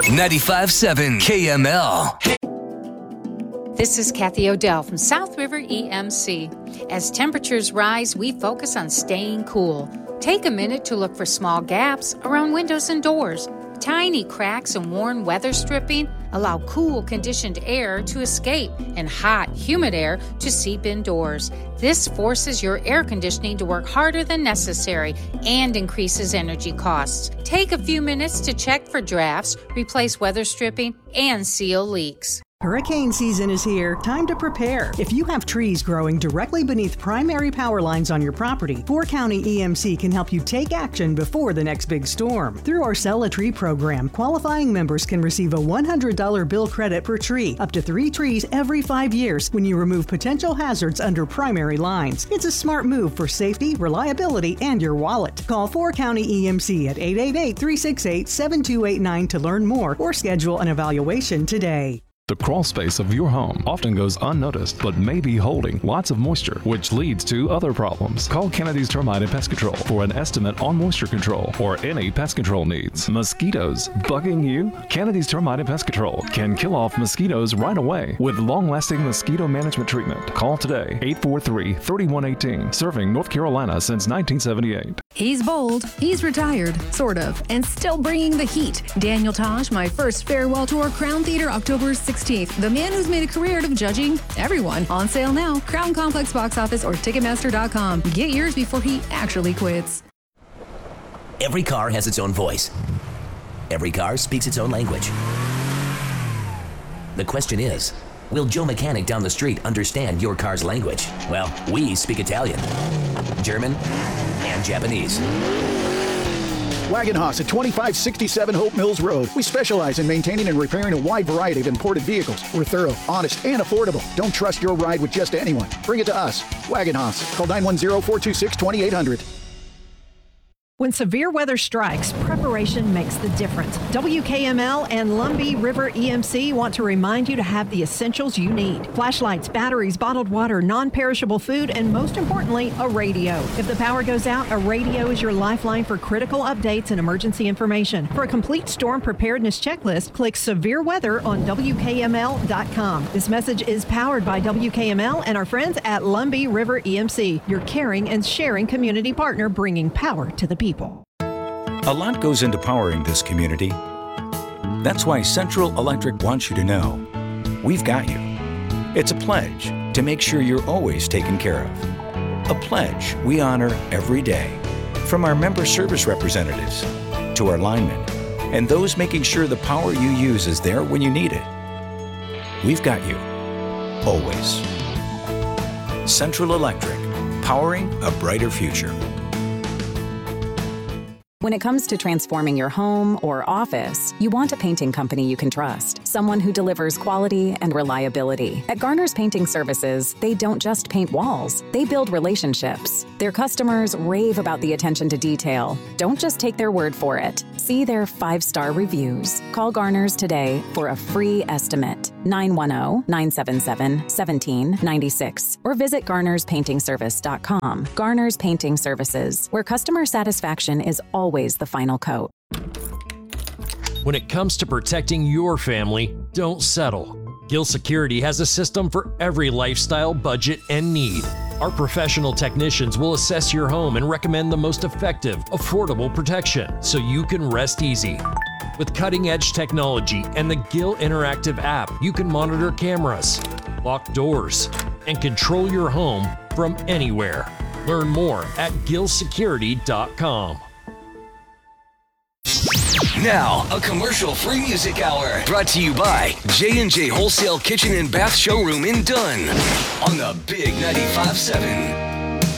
95.7 KML. This is Kathy Odell from South River EMC. As temperatures rise, we focus on staying cool. Take a minute to look for small gaps around windows and doors. Tiny cracks and worn weather stripping allow cool, conditioned air to escape and hot, humid air to seep indoors. This forces your air conditioning to work harder than necessary and increases energy costs. Take a few minutes to check for drafts, replace weather stripping, and seal leaks. Hurricane season is here. Time to prepare. If you have trees growing directly beneath primary power lines on your property, 4-County EMC can help you take action before the next big storm. Through our Sell a Tree program, qualifying members can receive a $100 bill credit per tree, up to 3 trees every 5 years when you remove potential hazards under primary lines. It's a smart move for safety, reliability, and your wallet. Call 4-County EMC at 888-368-7289 to learn more or schedule an evaluation today. The crawl space of your home often goes unnoticed, but may be holding lots of moisture, which leads to other problems. Call Kennedy's Termite and Pest Control for an estimate on moisture control or any pest control needs. Mosquitoes bugging you? Kennedy's Termite and Pest Control can kill off mosquitoes right away with long-lasting mosquito management treatment. Call today, 843-3118, serving North Carolina since 1978. He's bold, he's retired, sort of, and still bringing the heat. Daniel Tosh, My First Farewell Tour, Crown Theater, October 16th. The man who's made a career out of judging everyone. On sale now, Crown Complex Box Office or Ticketmaster.com. Get yours before he actually quits. Every car has its own voice. Every car speaks its own language. The question is, will Joe Mechanic down the street understand your car's language? Well, we speak Italian, German, and Japanese. Wagenhaus at 2567 Hope Mills Road. We specialize in maintaining and repairing a wide variety of imported vehicles. We're thorough, honest, and affordable. Don't trust your ride with just anyone. Bring it to us. Wagenhaus. Call 910-426-2800. When severe weather strikes, preparation makes the difference. WKML and Lumbee River EMC want to remind you to have the essentials you need. Flashlights, batteries, bottled water, non-perishable food, and most importantly, a radio. If the power goes out, a radio is your lifeline for critical updates and emergency information. For a complete storm preparedness checklist, click Severe Weather on WKML.com. This message is powered by WKML and our friends at Lumbee River EMC, your caring and sharing community partner bringing power to the people. A lot goes into powering this community. That's why Central Electric wants you to know we've got you. It's a pledge to make sure you're always taken care of. A pledge we honor every day, from our member service representatives to our linemen and those making sure the power you use is there when you need it. We've got you, always. Central Electric, powering a brighter future. When it comes to transforming your home or office, you want a painting company you can trust, someone who delivers quality and reliability. At Garner's Painting Services, they don't just paint walls, they build relationships. Their customers rave about the attention to detail. Don't just take their word for it. See their 5-star reviews. Call Garner's today for a free estimate, 910-977-1796, or visit garnerspaintingservice.com. Garner's Painting Services, where customer satisfaction is always the final coat. When it comes to protecting your family, don't settle. Gill Security has a system for every lifestyle, budget, and need. Our professional technicians will assess your home and recommend the most effective, affordable protection so you can rest easy. With cutting-edge technology and the Gill Interactive app, you can monitor cameras, lock doors, and control your home from anywhere. Learn more at gillsecurity.com. Now, a commercial-free music hour brought to you by J&J Wholesale Kitchen and Bath Showroom in Dunn on the Big 95.7.